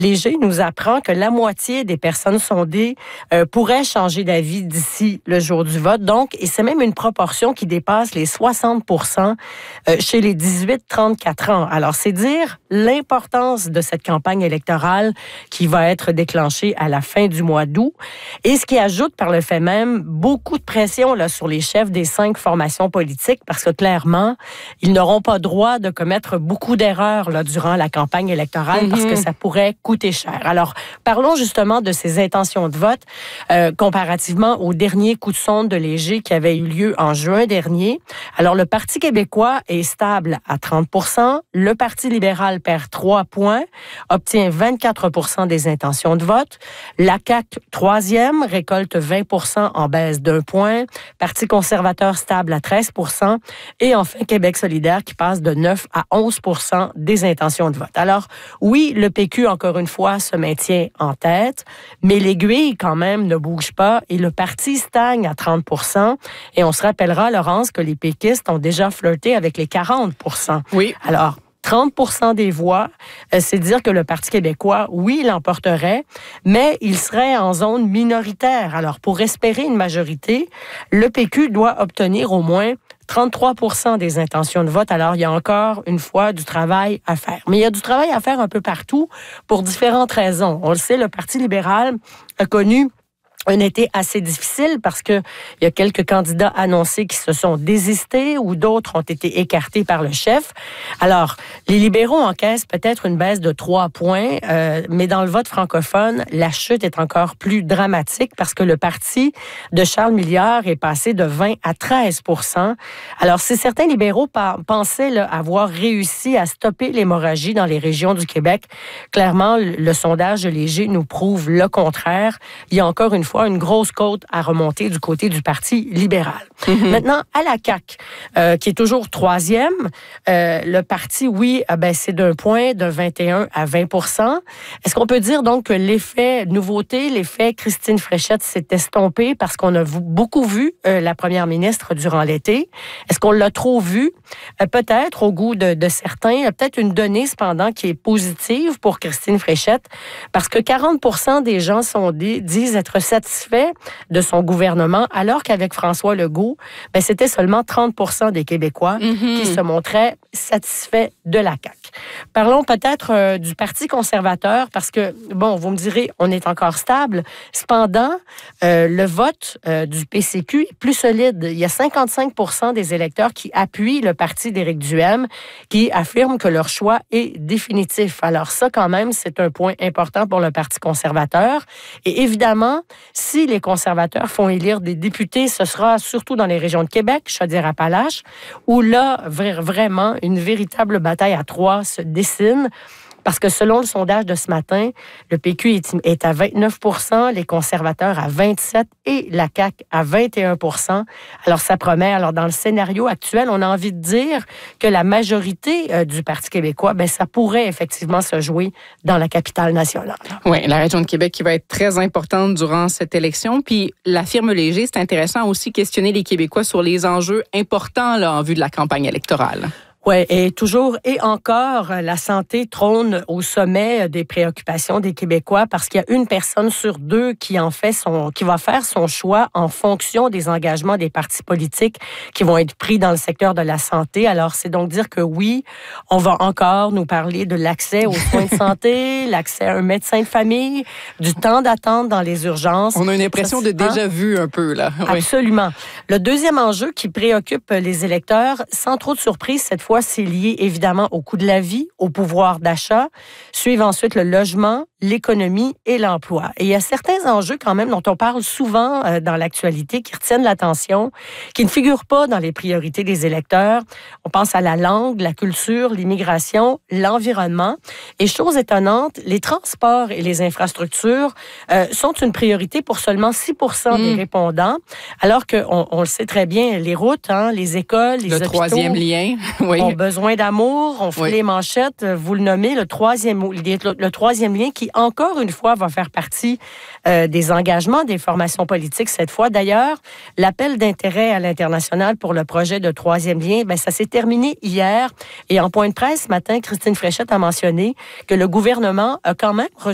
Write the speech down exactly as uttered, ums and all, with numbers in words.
Léger nous apprend que la moitié des personnes sondées euh, pourraient changer d'avis d'ici le jour du vote. Donc, et c'est même une proportion qui dépasse les soixante pour cent euh, chez les dix-huit trente-quatre ans. Alors, c'est dire l'importance de cette campagne électorale qui va être déclenchée à la fin du mois d'août. Et ce qui ajoute par le fait même beaucoup de pression là, sur les chefs des cinq formations politiques parce que clairement, ils n'auront pas droit de commettre beaucoup d'erreurs là, durant la campagne électorale mm-hmm. parce que ça pourrait coûter cher. Alors, parlons justement de ces intentions de vote euh, comparativement au dernier coup de sonde de Léger qui avait eu lieu en juin dernier. Alors, le Parti québécois est stable à trente pour cent. Le Parti libéral perd trois points, obtient vingt-quatre pour cent des intentions de vote. La C A Q, troisième, récolte vingt pour cent en baisse d'un point. Parti conservateur stable à treize pour cent. Et enfin, Québec solidaire qui passe de neuf à onze pour cent des intentions de vote. Alors, oui, le P Q, encore une fois, se maintient en tête, mais l'aiguille, quand même, ne bouge pas et le parti stagne à trente pour cent. Et on se rappellera, Laurence, que les péquistes ont déjà flirté avec les quarante pour cent. Oui. Alors, trente pour cent des voix, euh, c'est dire que le Parti québécois, oui, l'emporterait, mais il serait en zone minoritaire. Alors, pour espérer une majorité, le P Q doit obtenir au moins trente-trois pour cent des intentions de vote. Alors, il y a encore une fois du travail à faire. Mais il y a du travail à faire un peu partout pour différentes raisons. On le sait, le Parti libéral a connu un été assez difficile parce que il y a quelques candidats annoncés qui se sont désistés ou d'autres ont été écartés par le chef. Alors, les libéraux encaissent peut-être une baisse de trois points, euh, mais dans le vote francophone, la chute est encore plus dramatique parce que le parti de Charles Milliard est passé de vingt à treize pour cent. Alors, si certains libéraux pa- pensaient là, avoir réussi à stopper l'hémorragie dans les régions du Québec, clairement, le, le sondage de Léger nous prouve le contraire. Il y a encore une fois une grosse côte à remonter du côté du Parti libéral. Mm-hmm. Maintenant, à la C A Q, euh, qui est toujours troisième, euh, le parti, oui, a baissé d'un point, de vingt et un à vingt pour cent. Est-ce qu'on peut dire donc que l'effet nouveauté, l'effet Christine Fréchette s'est estompé parce qu'on a beaucoup vu euh, la première ministre durant l'été? Est-ce qu'on l'a trop vu? Euh, peut-être au goût de, de certains. Il y a peut-être une donnée, cependant, qui est positive pour Christine Fréchette parce que quarante pour cent des gens sondés disent être satisfaits de son gouvernement, alors qu'avec François Legault, ben, c'était seulement trente pour cent des Québécois mm-hmm. qui se montraient satisfaits de la C A Q. Parlons peut-être euh, du Parti conservateur, parce que, bon, vous me direz, on est encore stable. Cependant, euh, le vote euh, du P C Q est plus solide. Il y a cinquante-cinq pour cent des électeurs qui appuient le parti d'Éric Duhaime, qui affirment que leur choix est définitif. Alors ça, quand même, c'est un point important pour le Parti conservateur. Et évidemment, si les conservateurs font élire des députés, ce sera surtout dans les régions de Québec, Chaudière-Appalaches, où là, vraiment, une véritable bataille à trois se dessine. Parce que selon le sondage de ce matin, le P Q est, est à vingt-neuf pour cent, les conservateurs à vingt-sept pour cent et la C A Q à vingt et un pour cent. Alors, ça promet. Alors, dans le scénario actuel, on a envie de dire que la majorité euh, du Parti québécois, ben, ça pourrait effectivement se jouer dans la capitale nationale. Oui, la région de Québec qui va être très importante durant cette élection. Puis, la firme Léger, c'est intéressant aussi questionner les Québécois sur les enjeux importants là, en vue de la campagne électorale. Oui, et toujours et encore, la santé trône au sommet des préoccupations des Québécois parce qu'il y a une personne sur deux qui en fait son, qui va faire son choix en fonction des engagements des partis politiques qui vont être pris dans le secteur de la santé. Alors, c'est donc dire que oui, on va encore nous parler de l'accès aux soins de santé, l'accès à un médecin de famille, du temps d'attente dans les urgences. On a une impression Ça, de déjà hein? vu un peu, là. Oui. Absolument. Le deuxième enjeu qui préoccupe les électeurs, sans trop de surprise cette fois, c'est lié évidemment au coût de la vie, au pouvoir d'achat. Suivent ensuite le logement, l'économie et l'emploi. Et il y a certains enjeux quand même dont on parle souvent euh, dans l'actualité qui retiennent l'attention, qui ne figurent pas dans les priorités des électeurs. On pense à la langue, la culture, l'immigration, l'environnement. Et chose étonnante, les transports et les infrastructures euh, sont une priorité pour seulement six pour cent mmh. des répondants, alors qu'on on le sait très bien, les routes, hein, les écoles, les le hôpitaux... Le troisième lien, oui. ont besoin d'amour, on fait oui. les manchettes, vous le nommez, le troisième, le, le troisième lien qui, encore une fois, va faire partie euh, des engagements des formations politiques cette fois. D'ailleurs, l'appel d'intérêt à l'international pour le projet de troisième lien, ben, ça s'est terminé hier. Et en point de presse ce matin, Christine Fréchette a mentionné que le gouvernement a quand même reçu